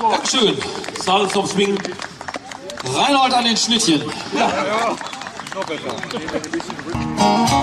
Dankeschön. Sadel zum Schwingen. Reinhold an den Schnittchen. Ja, noch besser.